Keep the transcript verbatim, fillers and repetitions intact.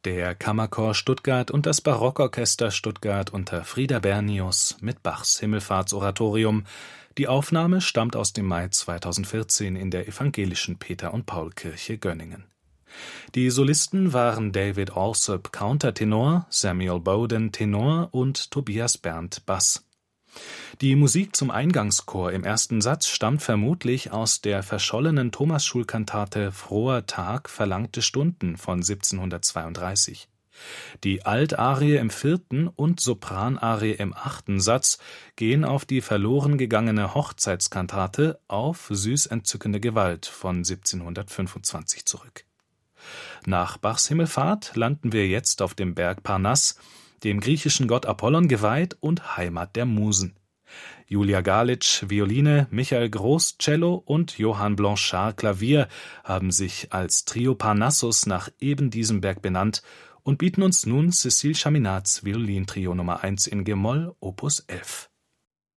Der Kammerchor Stuttgart und das Barockorchester Stuttgart unter Frieder Bernius mit Bachs Himmelfahrtsoratorium. Die Aufnahme stammt aus dem Mai zweitausendvierzehn in der evangelischen Peter- und Paul-Kirche Göttingen. Die Solisten waren David Alsop Countertenor, Samuel Bowden Tenor und Tobias Berndt Bass. Die Musik zum Eingangschor im ersten Satz stammt vermutlich aus der verschollenen Thomasschulkantate »Froher Tag, verlangte Stunden« von siebzehnhundertzweiunddreißig. Die Altarie im vierten und Sopranarie im achten Satz gehen auf die verloren gegangene Hochzeitskantate »Auf süß entzückende Gewalt« von siebzehnhundertfünfundzwanzig zurück. Nach Bachs Himmelfahrt landen wir jetzt auf dem Berg Parnass, dem griechischen Gott Apollon geweiht und Heimat der Musen. Julia Galitsch Violine, Michael Groß Cello und Johann Blanchard Klavier haben sich als Trio Parnassus nach eben diesem Berg benannt und bieten uns nun Cécile Chaminades Violintrio Nummer eins in G-Moll, Opus elf.